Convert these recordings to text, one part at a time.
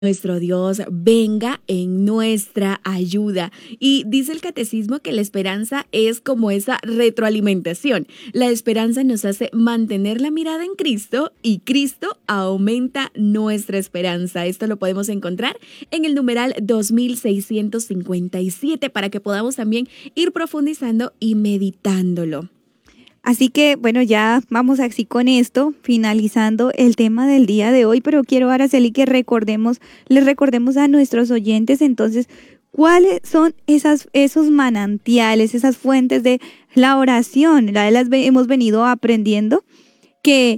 nuestro Dios venga en nuestra ayuda. Y dice el catecismo que la esperanza es como esa retroalimentación. La esperanza nos hace mantener la mirada en Cristo y Cristo aumenta nuestra esperanza. Esto lo podemos encontrar en el numeral 2657 para que podamos también ir profundizando y meditándolo. Así que, bueno, ya vamos así con esto, finalizando el tema del día de hoy, pero quiero, Araceli, que les recordemos a nuestros oyentes, entonces, cuáles son esos manantiales, esas fuentes de la oración. Hemos venido aprendiendo que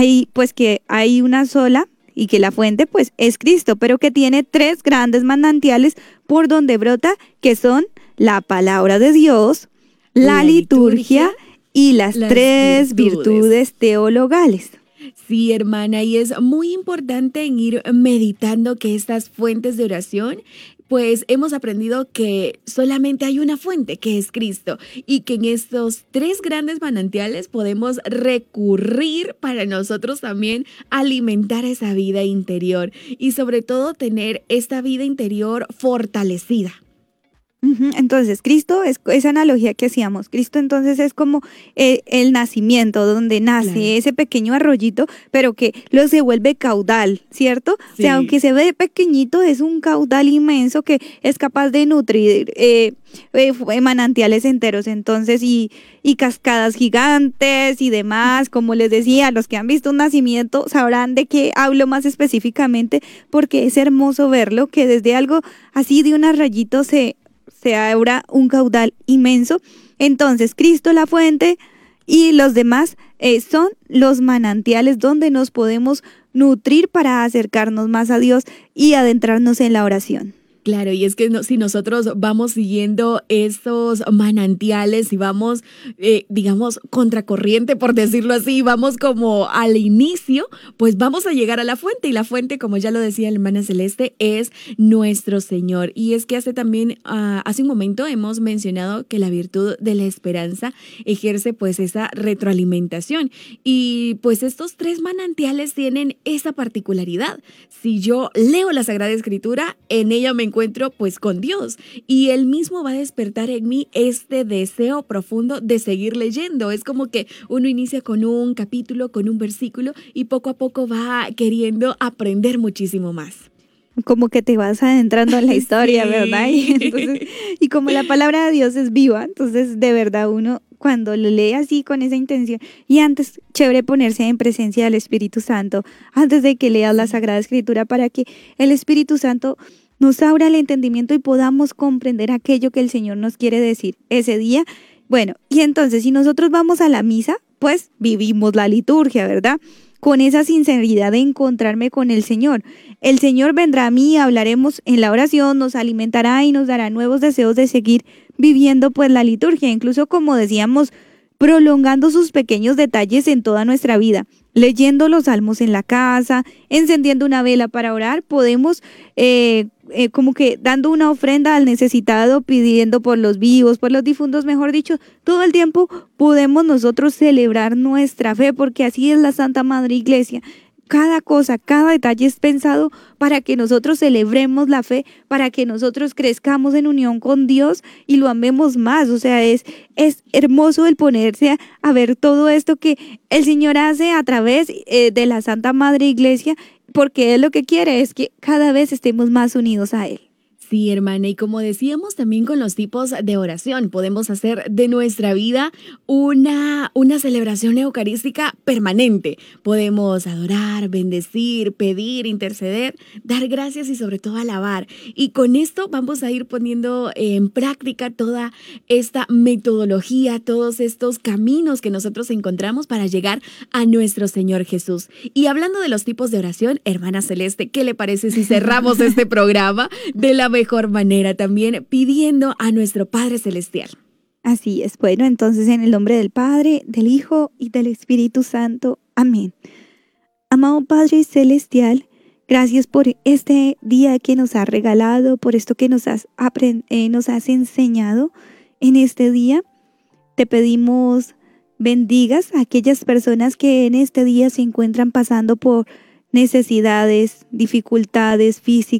hay una sola y que la fuente, pues, es Cristo, pero que tiene tres grandes manantiales por donde brota, que son la palabra de Dios, la liturgia y las tres virtudes teologales. Sí, hermana, y es muy importante en ir meditando que estas fuentes de oración, pues hemos aprendido que solamente hay una fuente, que es Cristo, y que en estos tres grandes manantiales podemos recurrir para nosotros también alimentar esa vida interior y sobre todo tener esta vida interior fortalecida. Entonces, Cristo es esa analogía que hacíamos. Cristo entonces es como el nacimiento, donde nace ese pequeño arroyito, pero que lo se vuelve caudal, ¿cierto? Sí. O sea, aunque se ve pequeñito, es un caudal inmenso que es capaz de nutrir manantiales enteros, entonces, y cascadas gigantes y demás. Como les decía, los que han visto un nacimiento sabrán de qué hablo más específicamente, porque es hermoso verlo, que desde algo así de un arroyito se abra un caudal inmenso. Entonces, Cristo la fuente y los demás son los manantiales donde nos podemos nutrir para acercarnos más a Dios y adentrarnos en la oración. Claro, y es que si nosotros vamos siguiendo estos manantiales y vamos, digamos, contracorriente, por decirlo así, vamos como al inicio, pues vamos a llegar a la fuente. Y la fuente, como ya lo decía la hermana Celeste, es nuestro Señor. Y es que hace un momento hemos mencionado que la virtud de la esperanza ejerce pues esa retroalimentación. Y pues estos tres manantiales tienen esa particularidad. Si yo leo la Sagrada Escritura, en ella me encuentro pues con Dios y Él mismo va a despertar en mí este deseo profundo de seguir leyendo. Es como que uno inicia con un capítulo, con un versículo y poco a poco va queriendo aprender muchísimo más. Como que te vas adentrando en la historia, sí. ¿Verdad? Y como la palabra de Dios es viva, entonces de verdad uno cuando lo lee así con esa intención, y antes, chévere ponerse en presencia del Espíritu Santo, antes de que leas la Sagrada Escritura, para que el Espíritu Santo nos abra el entendimiento y podamos comprender aquello que el Señor nos quiere decir ese día. Bueno, y entonces si nosotros vamos a la misa, pues vivimos la liturgia, ¿verdad? Con esa sinceridad de encontrarme con el Señor. El Señor vendrá a mí, hablaremos en la oración, nos alimentará y nos dará nuevos deseos de seguir viviendo pues la liturgia, incluso como decíamos, prolongando sus pequeños detalles en toda nuestra vida. Leyendo los salmos en la casa, encendiendo una vela para orar, podemos como que dando una ofrenda al necesitado, pidiendo por los vivos, por los difuntos, mejor dicho, todo el tiempo podemos nosotros celebrar nuestra fe, porque así es la Santa Madre Iglesia. Cada cosa, cada detalle es pensado para que nosotros celebremos la fe, para que nosotros crezcamos en unión con Dios y lo amemos más. O sea, es hermoso el ponerse a ver todo esto que el Señor hace a través de la Santa Madre Iglesia, porque Él lo que quiere es que cada vez estemos más unidos a Él. Sí, hermana, y como decíamos también con los tipos de oración, podemos hacer de nuestra vida una celebración eucarística permanente. Podemos adorar, bendecir, pedir, interceder, dar gracias y sobre todo alabar. Y con esto vamos a ir poniendo en práctica toda esta metodología, todos estos caminos que nosotros encontramos para llegar a nuestro Señor Jesús. Y hablando de los tipos de oración, hermana Celeste, ¿qué le parece si cerramos este programa de la mejor manera, también pidiendo a nuestro Padre Celestial? Así es. Bueno, entonces en el nombre del Padre, del Hijo y del Espíritu Santo. Amén. Amado Padre Celestial, gracias por este día que nos has regalado, por esto que nos has enseñado en este día. Te pedimos bendigas a aquellas personas que en este día se encuentran pasando por necesidades, dificultades físicas,